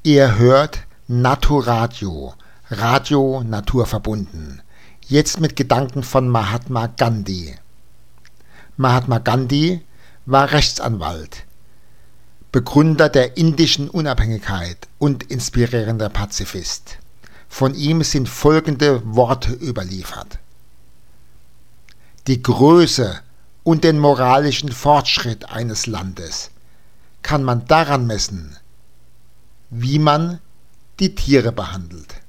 Ihr hört Naturadio, Radio naturverbunden. Jetzt mit Gedanken von Mahatma Gandhi. Mahatma Gandhi war Rechtsanwalt, Begründer der indischen Unabhängigkeit und inspirierender Pazifist. Von ihm sind folgende Worte überliefert: Die Größe und den moralischen Fortschritt eines Landes kann man daran messen, wie man die Tiere behandelt.